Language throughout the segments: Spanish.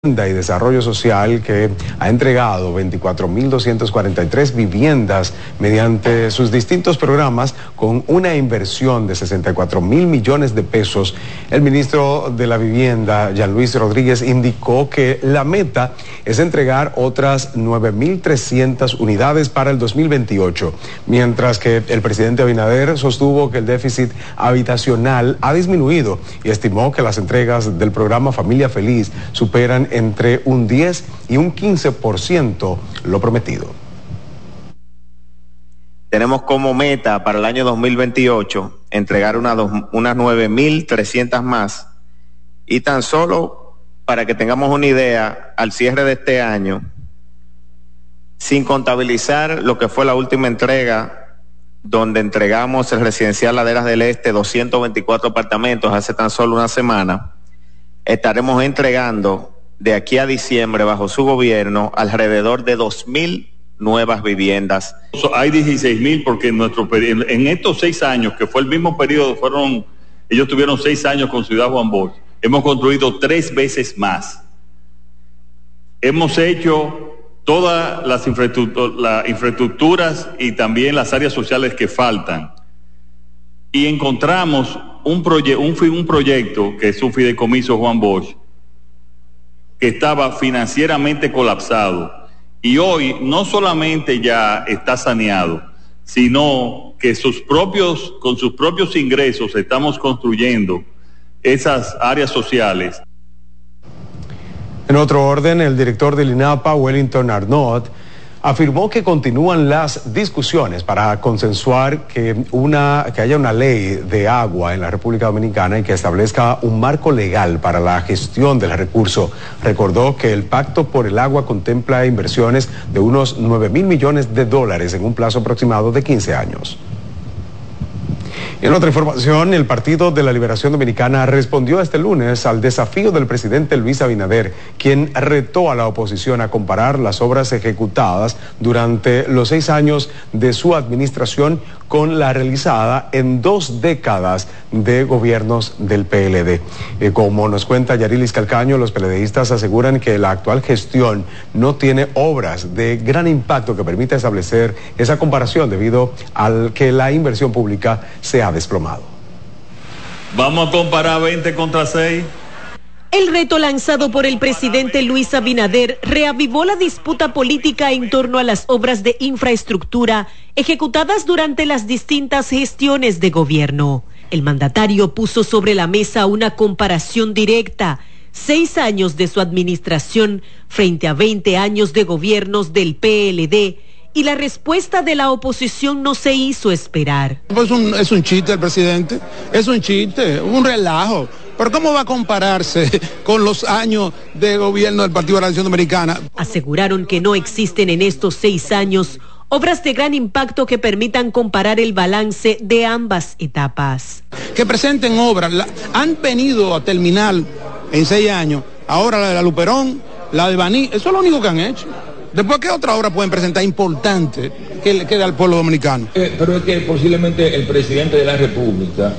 y Desarrollo Social, que ha entregado 24.243 viviendas mediante sus distintos programas con una inversión de 64.000 millones de pesos. El ministro de la Vivienda, Jean Luis Rodríguez, indicó que la meta es entregar otras 9.300 unidades para el 2028, mientras que el presidente Abinader sostuvo que el déficit habitacional ha disminuido y estimó que las entregas del programa Familia Feliz superan entre un 10 y un 15% lo prometido. Tenemos como meta para el año 2028 entregar unas 9.300 más, y tan solo para que tengamos una idea, al cierre de este año, sin contabilizar lo que fue la última entrega, donde entregamos el residencial Laderas del Este 224 apartamentos hace tan solo una semana, estaremos entregando de aquí a diciembre, bajo su gobierno, alrededor de 2.000 nuevas viviendas. Hay 16.000 porque en estos 6 años, que fue el mismo periodo, ellos tuvieron 6 años con Ciudad Juan Bosch, hemos construido 3 veces más. Hemos hecho todas las infraestructuras y también las áreas sociales que faltan. Y encontramos un proyecto que es un fideicomiso Juan Bosch, que estaba financieramente colapsado, y hoy no solamente ya está saneado, sino que con sus propios ingresos estamos construyendo esas áreas sociales. En otro orden, el director del INAPA, Wellington Arnott, afirmó que continúan las discusiones para consensuar que haya una ley de agua en la República Dominicana y que establezca un marco legal para la gestión del recurso. Recordó que el Pacto por el Agua contempla inversiones de unos 9.000 millones de dólares en un plazo aproximado de 15 años. En otra información, el Partido de la Liberación Dominicana respondió este lunes al desafío del presidente Luis Abinader, quien retó a la oposición a comparar las obras ejecutadas durante los 6 años de su administración con la realizada en 2 décadas de gobiernos del PLD. Como nos cuenta Yarilis Calcaño, los PLDistas aseguran que la actual gestión no tiene obras de gran impacto que permita establecer esa comparación debido al que la inversión pública se ha desplomado. Vamos a comparar 20 contra 6. El reto lanzado por el presidente Luis Abinader reavivó la disputa política en torno a las obras de infraestructura ejecutadas durante las distintas gestiones de gobierno. El mandatario puso sobre la mesa una comparación directa: 6 años de su administración frente a 20 años de gobiernos del PLD, y la respuesta de la oposición no se hizo esperar. Es un chiste el presidente, es un chiste, un relajo. ¿Pero cómo va a compararse con los años de gobierno del Partido de la Nación Dominicana? Aseguraron que no existen en estos 6 años obras de gran impacto que permitan comparar el balance de ambas etapas. Que presenten obras, han venido a terminar en 6 años, ahora la de la Luperón, la de Baní, eso es lo único que han hecho. Después, ¿qué otra obra pueden presentar importante que le quede al pueblo dominicano? Pero es que posiblemente el presidente de la República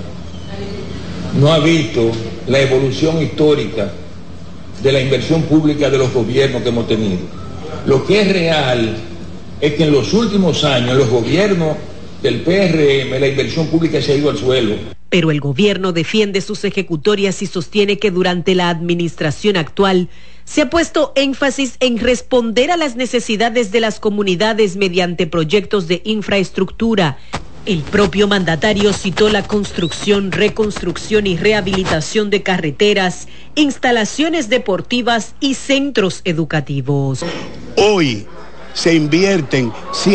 no ha visto la evolución histórica de la inversión pública de los gobiernos que hemos tenido. Lo que es real es que en los últimos años los gobiernos del PRM, la inversión pública se ha ido al suelo. Pero el gobierno defiende sus ejecutorias y sostiene que durante la administración actual se ha puesto énfasis en responder a las necesidades de las comunidades mediante proyectos de infraestructura. El propio mandatario citó la construcción, reconstrucción y rehabilitación de carreteras, instalaciones deportivas y centros educativos. Hoy se invierten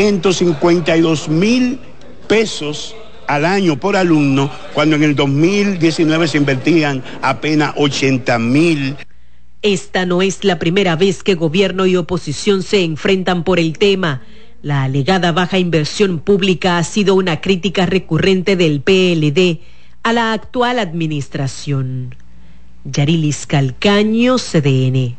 152.000 pesos al año por alumno, cuando en el 2019 se invertían apenas 80.000. Esta no es la primera vez que gobierno y oposición se enfrentan por el tema. La alegada baja inversión pública ha sido una crítica recurrente del PLD a la actual administración. Yarilis Calcaño, CDN.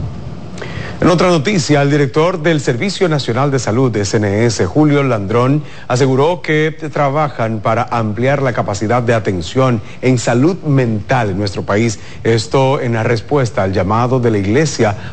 En otra noticia, el director del Servicio Nacional de Salud, SNS, Julio Landrón, aseguró que trabajan para ampliar la capacidad de atención en salud mental en nuestro país. Esto en la respuesta al llamado de la Iglesia